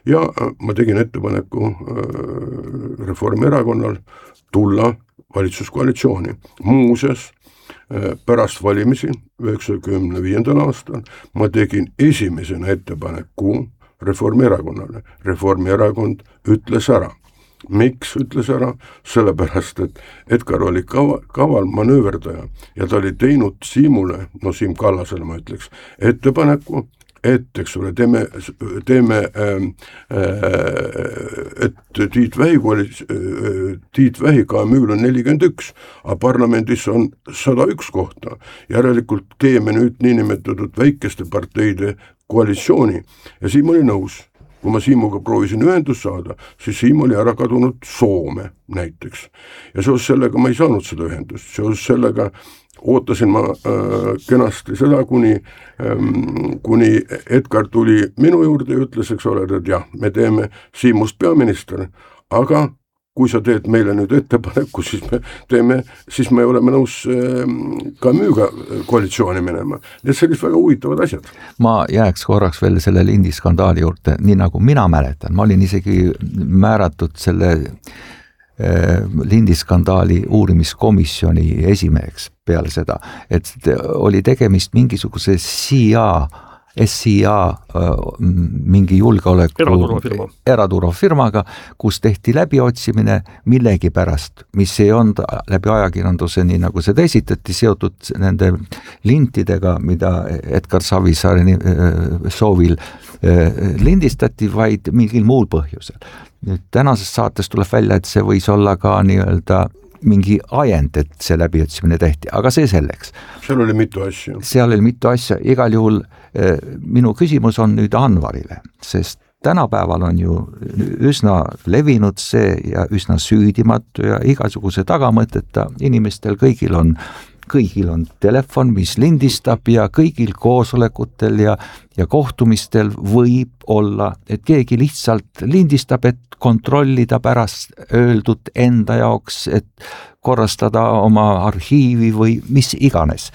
ja ma tegin ettepaneku Reformierakonnal tulla valitsuskoalitsiooni. Muuseas, pärast valimisi 1995. aastal ma tegin esimesena ettepaneku Reformierakonnale. Reformierakond ütles ära. Miks ütles ära? Sellepärast, et Edgar oli kaval manööverdaja ja ta oli teinud Siimule, Siim Kallasele ma ütleks, ettepaneku, et eks ole, teeme et Tiit Vähi KMÜ-l on 41, aga parlamendis on 101 kohta. Järelikult teeme nüüd niinimetatud väikeste parteide koalitsiooni ja Siim oli nõus. Kui ma Siimuga proovisin ühendust saada, siis Siim oli ära kadunud Soome näiteks. Ja seoses sellega ma ei saanud seda ühendust. Seoses sellega ootasin ma kenasti seda, kuni Edgar tuli minu juurde ja ütles, eks ole, et jah, me teeme Siimust peaminister, aga kui sa teed meile nüüd ettepaneku, siis me oleme nõus ka müüga koalitsiooni minema. Need sellised väga huvitavad asjad. Ma jääks korraks veel selle lindiskandaali juurde, nii nagu mina mäletan. Ma olin isegi määratud selle lindiskandaali uurimiskomisjoni esimeheks peale seda, et oli tegemist mingisuguse SIA mingi julgeoleku eraturvafirmaga, kus tehti läbiotsimine millegi pärast, mis ei olnud läbi ajakirjanduse, nii nagu seda esitati, seotud nende lintidega, mida Edgar Savisaare soovil lindistati, vaid mingil muul põhjusel. Nüüd tänases saates tuleb välja, et see võis olla ka nii-öelda mingi ajend, et see läbiotsimine tehti, aga see selleks. Seal oli mitu asja. Igal juhul minu küsimus on nüüd Anvarile, sest tänapäeval on ju üsna levinud see ja üsna süüdimatu ja igasuguse tagamõteta inimestel kõigil on telefon, mis lindistab ja kõigil koosolekutel ja kohtumistel võib olla, et keegi lihtsalt lindistab, et kontrollida pärast öeldud enda jaoks, et korrastada oma arhiivi või mis iganes.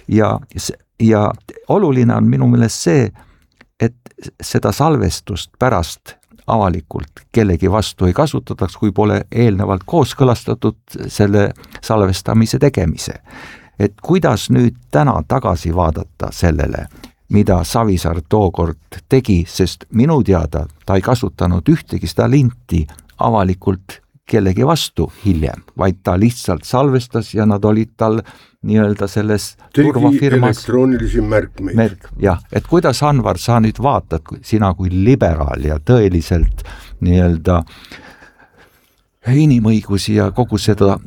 Ja oluline on minu meelest see, et seda salvestust pärast avalikult kellegi vastu ei kasutataks, kui pole eelnevalt kooskõlastatud selle salvestamise tegemise. Et kuidas nüüd täna tagasi vaadata sellele, mida Savisaar tookord tegi, sest minu teada ta ei kasutanud ühtegi seda linti avalikult kellegi vastu hiljem, vaid ta lihtsalt salvestas ja nad olid tal nii-öelda selles turvafirmas. Tegi elektroonilisi märkmeid. Jah, et kuidas Anvar, sa nüüd vaatad, sina kui liberaal ja tõeliselt nii-öelda inimõigusi ja kogu seda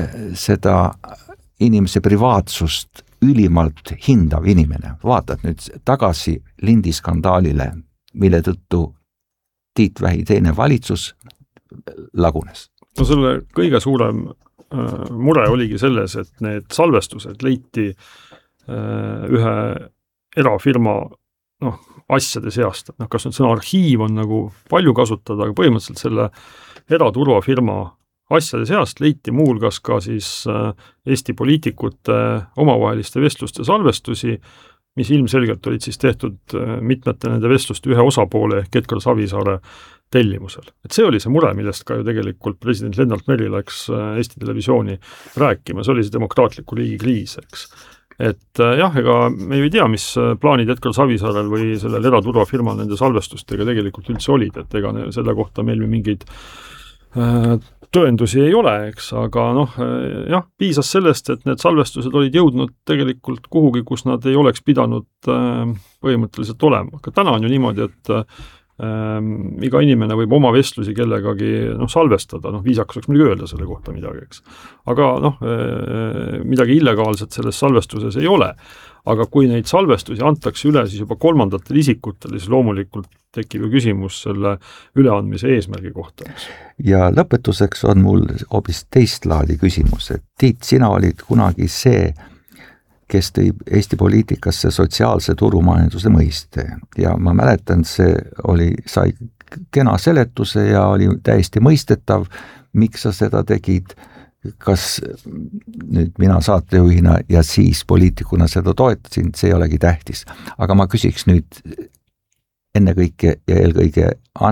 inimese privaatsust ülimalt hindav inimene. Vaatad nüüd tagasi lindiskandaalile, mille tõttu Tiit Vähi teine valitsus lagunes. No selle kõige suurem mure oligi selles, et need salvestused leiti ühe erafirma asjade seast. Kas nüüd sõna arhiiv on nagu palju kasutada, aga põhimõtteliselt selle eraturvafirma asjade seast leiti muulgas ka siis Eesti poliitikute omavaheliste vestluste salvestusi, mis ilmselgelt olid siis tehtud mitmete nende vestluste ühe osapoole ehk Edgar Savisaare tellimusel. Et see oli see mure, millest ka ju tegelikult president Lennart Meri läks Eesti Televisiooni rääkima. See oli see demokraatliku riigi kriis, eks. Et jah, ega me ei tea, mis plaanid Edgar Savisaarel või sellel eraturvafirmal nende salvestustega tegelikult üldse olid, et ega selle kohta meil mingeid tõendusi ei ole, eks, aga jah, piisas sellest, et need salvestused olid jõudnud tegelikult kuhugi, kus nad ei oleks pidanud põhimõtteliselt olema. Aga täna on ju niimoodi, et iga inimene võib oma vestlusi kellegagi salvestada, viisakas oleks muidugi öelda selle kohta midagi, eks. Aga midagi illegaalset selles salvestuses ei ole. Aga kui neid salvestusi antakse üle siis juba kolmandatel isikutel, siis loomulikult tekib ju küsimus selle üleandmise eesmärgi kohta. Ja lõpetuseks on mul hoopis teist laadi küsimus, et Tiit, sina olid kunagi see, kes tõi Eesti poliitikasse sotsiaalse turumajanduse mõiste ja ma mäletan, sai kena seletuse ja oli täiesti mõistetav, miks sa seda tegid, kas nüüd mina saatejuhina ja siis poliitikuna seda toetasin, see ei olegi tähtis. Aga ma küsiks nüüd ennekõike ja eelkõige